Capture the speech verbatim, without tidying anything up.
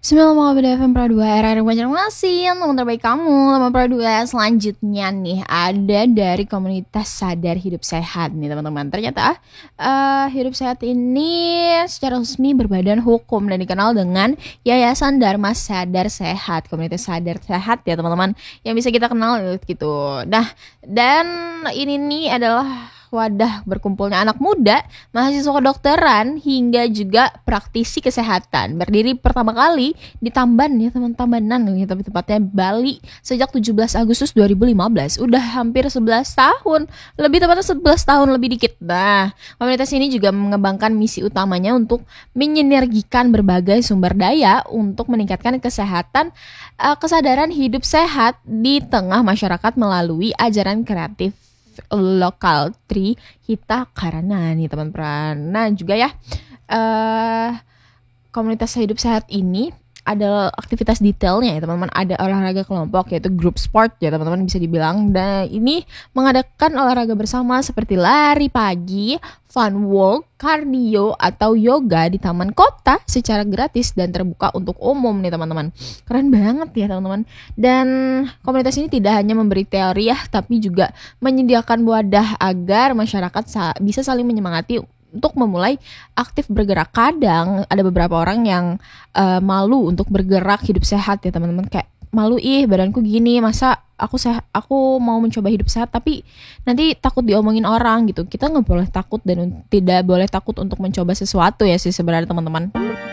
sembilan koma dua F M Pro dua R R Banjarmasin, teman terbaik kamu, teman Pro dua. Selanjutnya nih ada dari komunitas Sadar Hidup Sehat nih teman-teman. Ternyata uh, Hidup Sehat ini secara resmi berbadan hukum dan dikenal dengan Yayasan Dharma Sadar Sehat, komunitas Sadar Sehat ya teman-teman, yang bisa kita kenal gitu. Nah, dan ini nih adalah wadah berkumpulnya anak muda, mahasiswa kedokteran, hingga juga praktisi kesehatan. Berdiri pertama kali di Tamban ya teman Tambanan nih, tapi tepatnya Bali sejak tujuh belas Agustus dua ribu lima belas. Udah hampir sebelas tahun, lebih tepatnya sebelas tahun lebih dikit. Nah, komunitas ini juga mengembangkan misi utamanya untuk menyinergikan berbagai sumber daya untuk meningkatkan kesehatan, uh, kesadaran hidup sehat di tengah masyarakat melalui ajaran kreatif lokal Tri Hita Karana nih teman-teman. Nah juga ya uh, komunitas hidup sehat ini ada aktivitas detailnya ya teman-teman. Ada olahraga kelompok yaitu group sport ya teman-teman bisa dibilang. Dan ini mengadakan olahraga bersama seperti lari pagi, fun walk, cardio atau yoga di taman kota secara gratis dan terbuka untuk umum nih teman-teman. Keren banget ya teman-teman. Dan komunitas ini tidak hanya memberi teori ya, tapi juga menyediakan wadah agar masyarakat sa- bisa saling menyemangati untuk memulai aktif bergerak. Kadang ada beberapa orang yang uh, malu untuk bergerak hidup sehat ya teman-teman, kayak malu, ih badanku gini, masa aku sehat, aku mau mencoba hidup sehat tapi nanti takut diomongin orang gitu. Kita nggak boleh takut dan tidak boleh takut untuk mencoba sesuatu ya sih sebenarnya teman-teman.